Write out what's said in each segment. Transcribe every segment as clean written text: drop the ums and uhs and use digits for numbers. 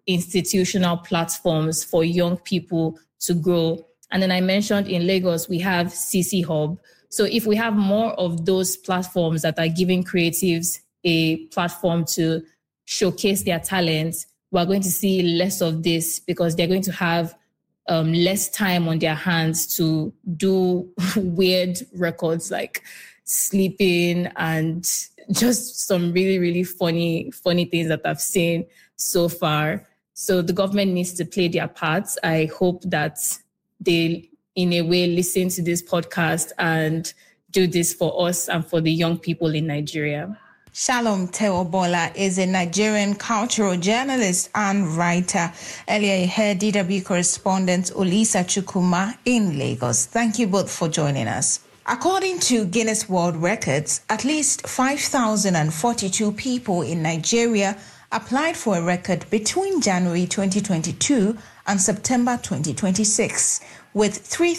institutional platforms for young people to grow. And then I mentioned in Lagos, we have CC Hub. So if we have more of those platforms that are giving creatives a platform to showcase their talents, we're going to see less of this because they're going to have less time on their hands to do weird records like sleeping and just some really, really funny things that I've seen so far. So the government needs to play their part. I hope that they, in a way, listen to this podcast and do this for us and for the young people in Nigeria. Shalom Teobola is a Nigerian cultural journalist and writer. Earlier, you heard DW correspondent Olisa Chukuma in Lagos. Thank you both for joining us. According to Guinness World Records, at least 5,042 people in Nigeria applied for a record between January 2022 and September 2026, with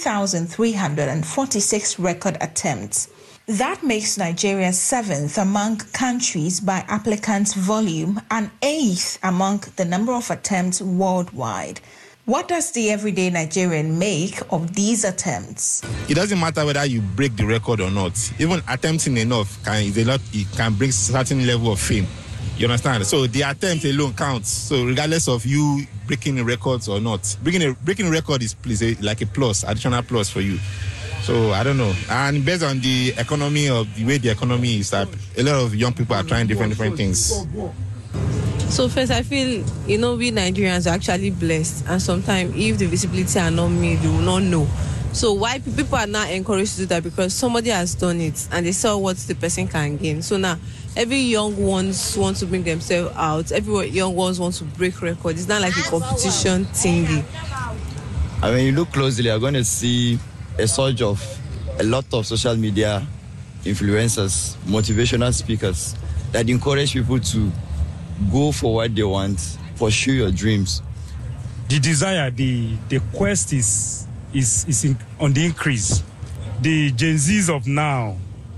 3,346 record attempts. That makes Nigeria 7th among countries by applicants' volume and 8th among the number of attempts worldwide. What does the everyday Nigerian make of these attempts? It doesn't matter whether you break the record or not. Even attempting enough it can bring certain level of fame. You understand? So the attempt alone counts. So regardless of you breaking a record or not, breaking a record is like a plus, additional plus for you. So I don't know. And based on the economy of the way the economy is, that a lot of young people are trying different things. So first, I feel, we Nigerians are actually blessed. And sometimes if the visibility are not made, we will not know. So why people are not encouraged to do that? Because somebody has done it and they saw what the person can gain. So now, every young ones want to bring themselves out. Every young ones want to break records. It's not like a competition thingy. And when you look closely, you're going to see a surge of a lot of social media influencers, motivational speakers that encourage people to go for what they want, pursue your dreams. The desire, the quest is on the increase. The Gen Zs of now,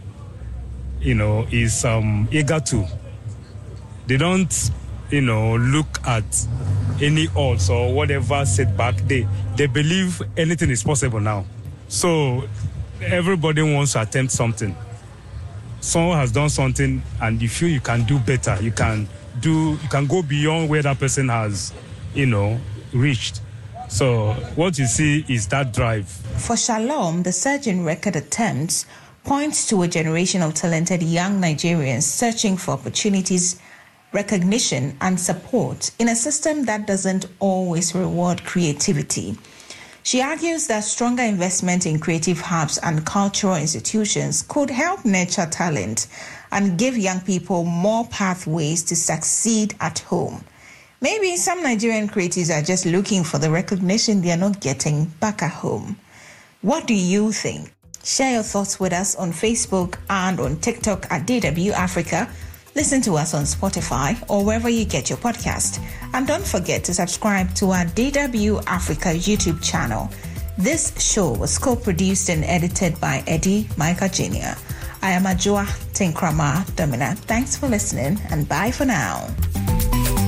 is eager to. They don't, look at any odds or whatever setback. They believe anything is possible now. So everybody wants to attempt something. Someone has done something and you feel you can do better. You can go beyond where that person has, reached. So what you see is that drive. For Shalom, the surge in record attempts points to a generation of talented young Nigerians searching for opportunities, recognition, and support in a system that doesn't always reward creativity. She argues that stronger investment in creative hubs and cultural institutions could help nurture talent and give young people more pathways to succeed at home. Maybe some Nigerian creatives are just looking for the recognition they are not getting back at home. What do you think? Share your thoughts with us on Facebook and on TikTok at DW Africa. Listen to us on Spotify or wherever you get your podcast. And don't forget to subscribe to our DW Africa YouTube channel. This show was co-produced and edited by Eddie Micah Jr. I am Ajua Tinkrama Domina. Thanks for listening and bye for now.